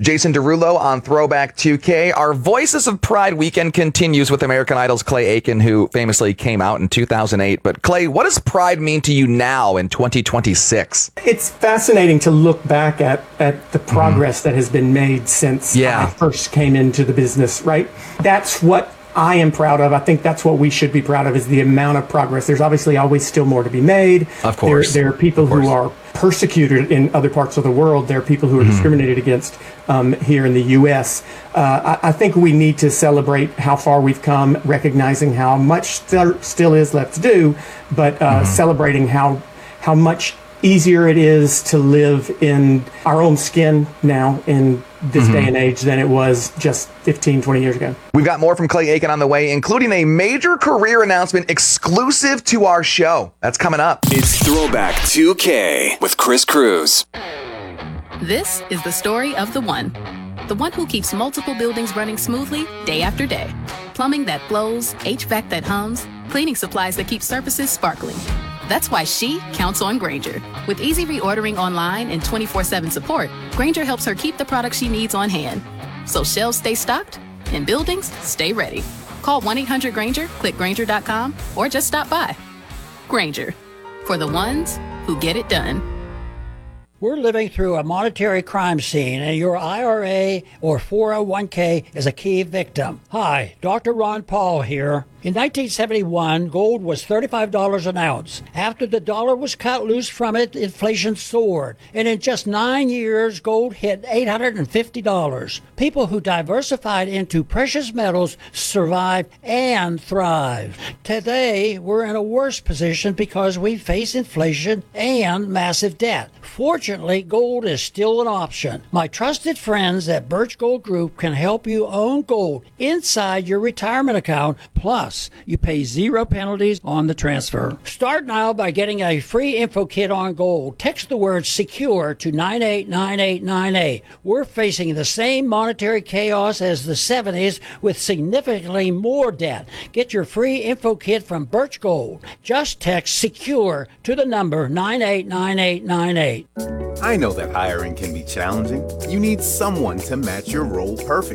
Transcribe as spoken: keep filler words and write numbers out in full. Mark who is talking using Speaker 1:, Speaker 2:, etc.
Speaker 1: Jason Derulo on Throwback two K. Our Voices of Pride weekend continues with American Idol's Clay Aiken, who famously came out in two thousand eight. But Clay, what does Pride mean to you now in twenty twenty-six?
Speaker 2: It's fascinating to look back at, at the progress mm-hmm. that has been made since
Speaker 1: yeah.
Speaker 2: I first came into the business, right? That's what I am proud of. I think that's what we should be proud of, is the amount of progress. There's obviously always still more to be made.
Speaker 1: Of course.
Speaker 2: There, there are people who are persecuted in other parts of the world. There are people who are mm-hmm. discriminated against um, here in the U S. Uh, I, I think we need to celebrate how far we've come, recognizing how much st- still is left to do, but uh, mm-hmm. celebrating how how much easier it is to live in our own skin now in this mm-hmm. day and age than it was just fifteen, twenty years ago.
Speaker 1: We've got more from Clay Aiken on the way, including a major career announcement exclusive to our show. That's coming up.
Speaker 3: It's Throwback two K with Chris Cruz.
Speaker 4: This is the story of the one. The one who keeps multiple buildings running smoothly day after day. Plumbing that flows, H V A C that hums, cleaning supplies that keep surfaces sparkling. That's why she counts on Grainger. With easy reordering online and twenty-four seven support, Grainger helps her keep the products she needs on hand. So shelves stay stocked and buildings stay ready. Call one eight hundred Grainger, click Grainger dot com, or just stop by. Grainger, for the ones who get it done.
Speaker 5: We're living through a monetary crime scene, and your I R A or four oh one k is a key victim. Hi, Doctor Ron Paul here. In nineteen seventy-one, gold was thirty-five dollars an ounce. After the dollar was cut loose from it, inflation soared. And in just nine years, gold hit eight hundred fifty dollars. People who diversified into precious metals survived and thrived. Today, we're in a worse position because we face inflation and massive debt. Fortunately, gold is still an option. My trusted friends at Birch Gold Group can help you own gold inside your retirement account. Plus, you pay zero penalties on the transfer. Start now by getting a free info kit on gold. Text the word SECURE to nine eight nine eight nine eight. We're facing the same monetary chaos as the seventies with significantly more debt. Get your free info kit from Birch Gold. Just text SECURE to the number nine eight nine eight nine eight.
Speaker 6: I know that hiring can be challenging. You need someone to match your role perfectly.